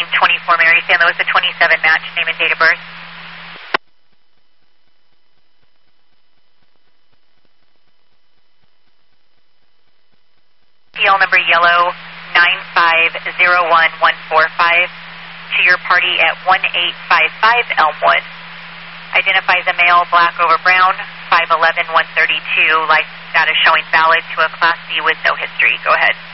1524 Mary, San Luis, a 27 match, name and date of birth. PL number yellow 9501145 to your party at 1855 Elmwood. Identify the male, black over brown, 5'11", 132, license status showing valid to a Class B with no history. Go ahead.